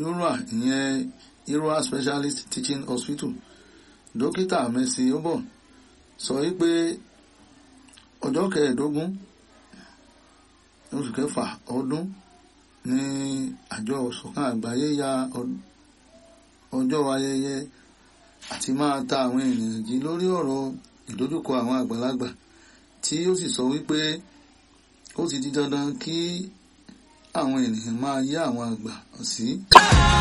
URA ìyẹn URA Specialist Teaching Hospital dókítà Mercy Obon sọ wípé ọjọ́ 15 oṣù kẹfà ọdún ní àjọ ìṣọ̀kan àgbáyé ya ọjọ́ ayẹyẹ àti máa ta àwọn ènìyàn jí lórí ọ̀rọ̀ ìdojúkọ àwọn àgbàlagbà tí ó sì sọ wípé ó ti di dandan kí àwọn ènìyàn máa yá àwọn àgbà sí.